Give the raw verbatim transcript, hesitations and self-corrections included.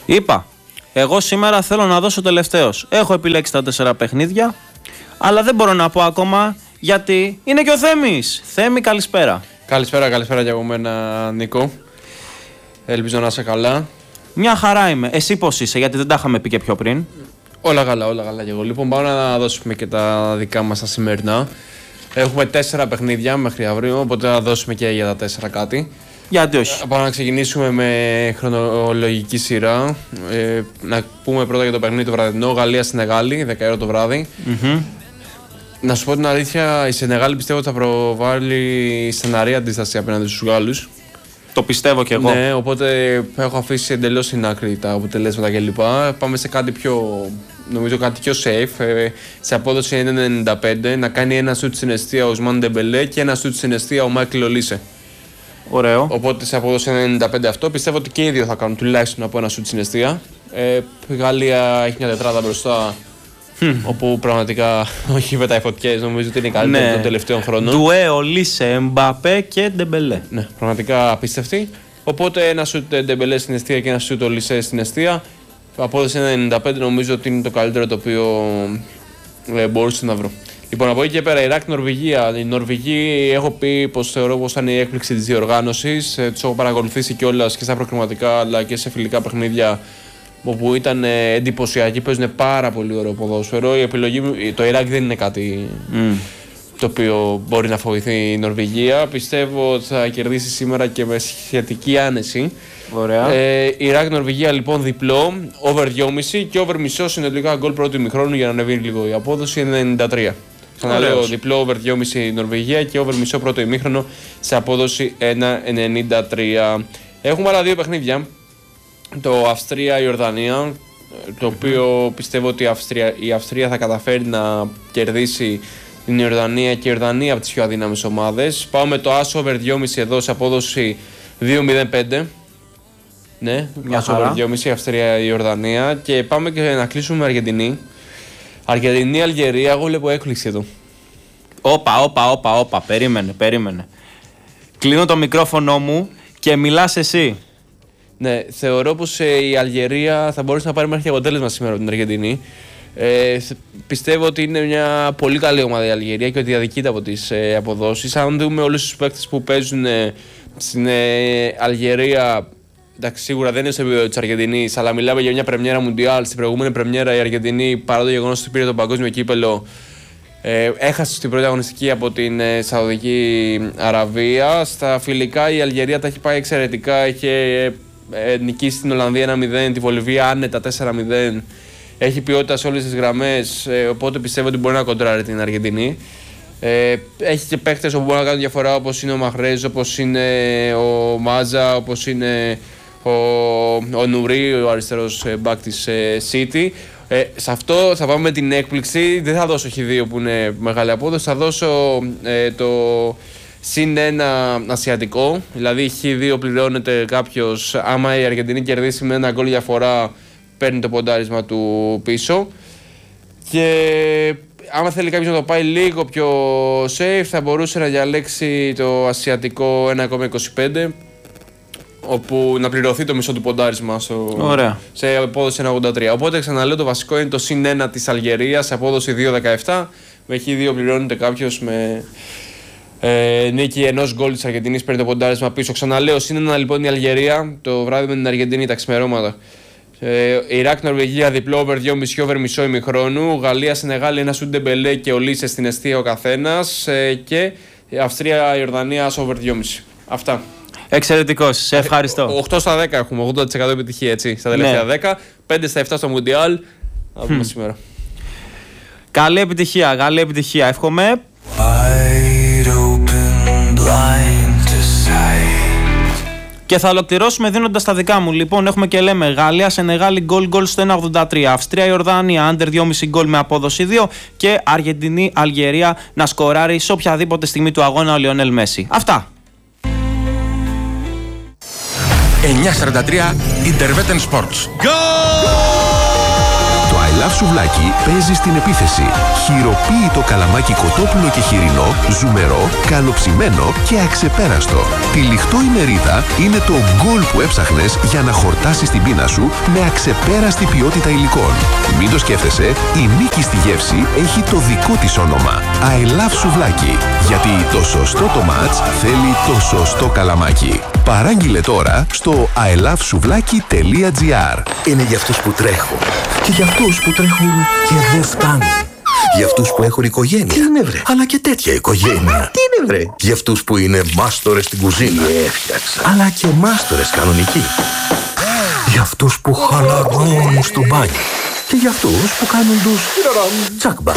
Είπα, εγώ σήμερα θέλω να δώσω τελευταίος. Έχω επιλέξει τα τέσσερα παιχνίδια, αλλά δεν μπορώ να πω ακόμα γιατί είναι και ο Θέμης. Θέμη, καλησπέρα. Καλησπέρα, καλησπέρα για μένα, Νίκο. Ελπίζω να είσαι καλά. Μια χαρά είμαι. Εσύ πώς είσαι, γιατί δεν τα είχαμε πει και πιο πριν. Όλα καλά, όλα καλά και εγώ. Λοιπόν, πάμε να δώσουμε και τα δικά μας τα σημερινά. Έχουμε τέσσερα παιχνίδια μέχρι αύριο, οπότε να δώσουμε και για τα τέσσερα κάτι. Γιατί όχι. Πάμε να ξεκινήσουμε με χρονολογική σειρά. Ε, να πούμε πρώτα για το παιχνίδι το βραδινό. Γαλλία-Σενεγάλη, δέκα η ώρα το βράδυ. Mm-hmm. Να σου πω την αλήθεια, η Σενεγάλη πιστεύω ότι θα προβάλλει στεναρή αντίσταση απέναντι στους Γάλλους. Το πιστεύω κι εγώ. Ναι, οπότε έχω αφήσει εντελώς στην άκρη τα αποτελέσματα κλπ. Πάμε σε κάτι πιο, νομίζω κάτι πιο safe. Ε, σε απόδοση ένα ενενήντα πέντε, να κάνει ένα σουτ στην αιστεία ο Οσμάν Ντεμπελέ και ένα σουτ στην αιστεία ο Μάικλ Ολίσε. Ωραίο. Οπότε σε απόδοση ένα ενενήντα πέντε αυτό, πιστεύω ότι και οι δύο θα κάνουν τουλάχιστον από ένα σουτ στην αιστεία. Ε, η Γαλλία έχει μια τετράδα μπροστά. Mm. Όπου πραγματικά όχι πετάει φωτιές, νομίζω ότι είναι η καλύτερη ναι. των τελευταίων χρόνων. Ντουέ, Ολίσε, Μπαπέ και Ντεμπελέ. Ναι, πραγματικά απίστευτη. Οπότε ένα σουτ Ντεμπελέ στην αιστεία και ένα σουτ Ολίσε στην αιστεία. Απόδοση ένα ενενήντα πέντε νομίζω ότι είναι το καλύτερο το οποίο ε, μπορούσα να βρω. Λοιπόν, από εκεί και πέρα, Ιράκ-Νορβηγία. Η Νορβηγοί έχω πει πως θεωρώ πως ήταν η έκπληξη της διοργάνωσης. Ε, τους έχω παρακολουθήσει κιόλας και στα προκριματικά αλλά και σε φιλικά παιχνίδια. Όπου ήταν ε, εντυπωσιακοί, παίζουν πάρα πολύ ωραίο ποδόσφαιρο. Η επιλογή, το Ιράκ δεν είναι κάτι mm. το οποίο μπορεί να φοβηθεί η Νορβηγία. Πιστεύω ότι θα κερδίσει σήμερα και με σχετική άνεση. Ωραία. Ε, Ιράκ-Νορβηγία λοιπόν διπλό, over δυόμισι και over μισό συνολικά γκολ πρώτου ημιχρόνου για να ανεβεί λίγο η απόδοση είναι ενενήντα τρία. Ξαναλέω, διπλό over δυόμισι η Νορβηγία και over μισό πρώτο ημίχρονο σε απόδοση ένα ενενήντα τρία. Έχουμε άλλα δύο παιχνίδια. Το Αυστρία-Ιορδανία, το οποίο πιστεύω ότι η Αυστρία, η Αυστρία θα καταφέρει να κερδίσει την Ιορδανία και η Ιορδανία από τις πιο αδύναμες ομάδες. Πάω με το Άσο over δυόμισι εδώ σε απόδοση δύο μηδέν πέντε. Ναι, Άσο over δυόμισι Αυστρία-Ιορδανία. Και πάμε και να κλείσουμε με Αργεντινή. Αργεντινή-Αλγερία, εγώ βλέπω έκπληξη εδώ. Όπα, όπα, όπα, όπα, περίμενε, περίμενε. Κλείνω το μικρόφωνο μου και μιλάς εσύ. Ναι, θεωρώ πως ε, η Αλγερία θα μπορούσε να πάρει μέχρι αποτέλεσμα σήμερα από την Αργεντινή. Ε, πιστεύω ότι είναι μια πολύ καλή ομάδα η Αλγερία και ότι αδικείται από τις ε, αποδόσεις. Αν δούμε όλους τους παίκτες που παίζουν ε, στην ε, Αλγερία, εντάξει, σίγουρα δεν είναι στο επίπεδο της Αργεντινής, αλλά μιλάμε για μια πρεμιέρα Μουντιάλ. Στην προηγούμενη πρεμιέρα η Αργεντινή, παρά το γεγονός ότι πήρε το παγκόσμιο κύπελο, Ε, έχασε στην πρώτη αγωνιστική από την ε, Σαουδική Αραβία. Στα φιλικά η Αλγερία τα έχει πάει εξαιρετικά. Έχει ε, ε, νικήσει την Ολλανδία ένα μηδέν, τη Βολιβία άνετα τέσσερα μηδέν. Έχει ποιότητα σε όλες τις γραμμές, ε, οπότε πιστεύω ότι μπορεί να κοντράρει την Αργεντινή. Ε, έχει και παίκτες που μπορούν να κάνουν διαφορά, όπως είναι ο Μαχρέζ, όπως είναι ο Μάζα, όπως είναι ο, ο Νουρί, ο αριστερός μπακ της ε, City. Ε, σε αυτό θα πάμε με την έκπληξη. Δεν θα δώσω χ δύο που είναι μεγάλη απόδοση. Θα δώσω ε, το συν ένα ασιατικό. Δηλαδή χ δύο πληρώνεται κάποιος. Άμα η Αργεντινή κερδίσει με ένα γκολ διαφορά, παίρνει το ποντάρισμα του πίσω. Και άμα θέλει κάποιος να το πάει λίγο πιο safe, θα μπορούσε να διαλέξει το ασιατικό ένα κόμμα είκοσι πέντε. Όπου να πληρωθεί το μισό του ποντάρισμα στο... σε απόδοση ένα κόμμα ογδόντα τρία. Οπότε ξαναλέω, το βασικό είναι το συν ένα της Αλγερίας σε απόδοση δύο κόμμα δεκαεπτά. Με χ δύο πληρώνεται κάποιος με ε, νίκη ενός γκολ της Αργεντινής, παίρνει το ποντάρισμα πίσω. Ξαναλέω, συν ένα λοιπόν η Αλγερία το βράδυ με την Αργεντινή τα ξημερώματα. Ε, Ιράκ-Νορβηγία διπλό over δυόμισι over μισό ημιχρόνου. Γαλλία-Σενεγάλη ένα σουτ Ντεμπελέ και Ολίσε στην αιστεία ο καθένας. Ε, και Αυστρία-Ιορδανία over δυόμισι. Αυτά. Εξαιρετικός, σε ευχαριστώ. οκτώ στα δέκα έχουμε, ογδόντα τοις εκατό επιτυχία έτσι, στα τελευταία ναι. δέκα, πέντε στα επτά στο Μουντιάλ. Θα δούμε σήμερα. Καλή επιτυχία, καλή επιτυχία, εύχομαι. Και θα ολοκληρώσουμε δίνοντας τα δικά μου. Λοιπόν, έχουμε και λέμε Γαλλία, Σενεγάλη, γκολ γκολ στο ένα ογδόντα τρία. Αυστρία, Ιορδανία, άντερ δυόμισι γκολ με απόδοση δύο. Και Αργεντινή, Αλγερία να σκοράρει σε οποιαδήποτε στιγμή του αγώνα ο Λιονέλ Μέση. Αυτά. εννιακόσια σαράντα τρία Interwetten Sports. Goal! Love σουβλάκι παίζει στην επίθεση. Χειροποίητο καλαμάκι κοτόπουλο και χοιρινό, ζουμερό, καλοψημένο και αξεπέραστο. Τυλιχτό η μερίδα είναι το γκολ που έψαχνες για να χορτάσεις την πείνα σου με αξεπέραστη ποιότητα υλικών. Μην το σκέφτεσαι, η νίκη στη γεύση έχει το δικό της όνομα. I love σουβλάκι. Γιατί το σωστό το μάτς θέλει το σωστό καλαμάκι. Παράγγειλε τώρα στο άι λαβ σουβλάκι τελεία τζι άρ. Είναι για αυτούς που τρέχουν και για αυτούς που τρέχουν και δεν φτάνουν. Για αυτούς που έχουν οικογένεια. Τι είναι βρε? Αλλά και τέτοια οικογένεια. Τι είναι βρε? Για αυτούς που είναι μάστορες στην κουζίνα. Έφτιαξα. Αλλά και μάστορες κανονικοί. Για αυτούς που χαλαρώνουν στο μπάνιο. Και για αυτούς που κάνουν τους τσακμπα.